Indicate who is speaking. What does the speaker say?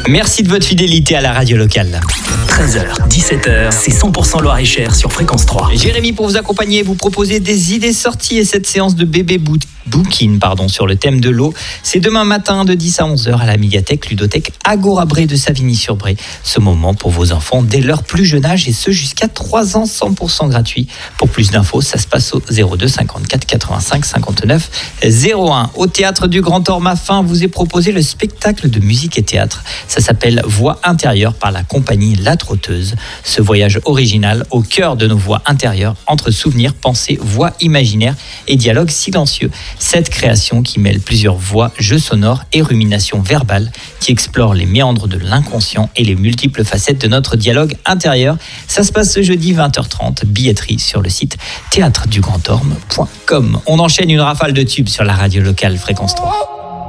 Speaker 1: Merci de votre fidélité à la radio locale.
Speaker 2: 13h, 17h, c'est 100% Loir-et-Cher sur Fréquence 3.
Speaker 1: Jérémy, pour vous accompagner, vous proposer des idées sorties et cette séance de bébé booking sur le thème de l'eau, c'est demain matin de 10 à 11h à la médiathèque ludothèque Agora-Bray de Savigny-sur-Bray. Ce moment pour vos enfants dès leur plus jeune âge et ce jusqu'à 3 ans, 100% gratuit. Pour plus d'infos, ça se passe au 02 54 85 59 01. Au théâtre du Grand Ormafin, vous est proposé le spectacle de musique et théâtre. Ça s'appelle Voix intérieure par la compagnie La Trotteuse. Ce voyage original au cœur de nos voix intérieures, entre souvenirs, pensées, voix imaginaires et dialogues silencieux. Cette création qui mêle plusieurs voix, jeux sonores et ruminations verbales qui explore les méandres de l'inconscient et les multiples facettes de notre dialogue intérieur. Ça se passe ce jeudi 20h30, billetterie sur le site théâtredugrandorme.com. On enchaîne une rafale de tubes sur la radio locale Fréquence 3.